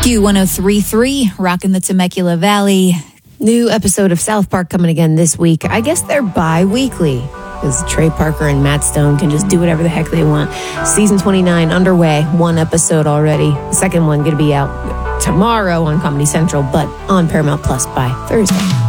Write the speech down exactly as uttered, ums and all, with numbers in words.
Q one oh three point three, rocking the Temecula Valley. New episode of South Park coming again this week. I guess they're bi-weekly because Trey Parker and Matt Stone can just do whatever the heck they want. Season twenty-nine underway, one episode already. The second one going to be out tomorrow on Comedy Central, but on Paramount Plus by Thursday.